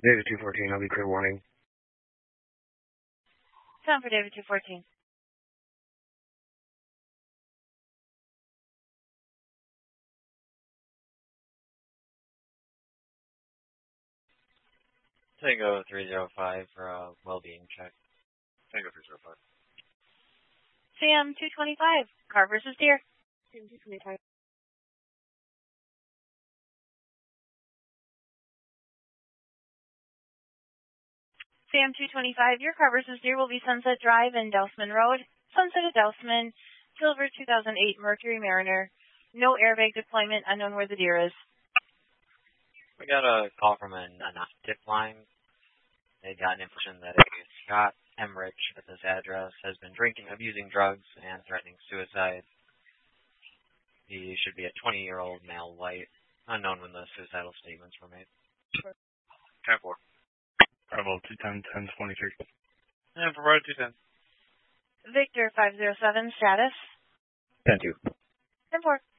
David 214, I'll be clear warning. Time for David 214. Tango 305 for a well-being check. Tango 305. Sam 225, car versus deer. Sam 225. Sam 225, your car versus deer will be Sunset Drive and Dousman Road. Sunset at Dousman, Silver 2008 Mercury Mariner. No airbag deployment, unknown where the deer is. We got a call from an anonymous tip line. They got an information that a Scott Emmerich at this address has been drinking, abusing drugs, and threatening suicide. He should be a 20-year-old male white, unknown when the suicidal statements were made. 10-4. Bravo 210, 1023. And for Bravo 210. Victor 507, status. 10-2. 10-4.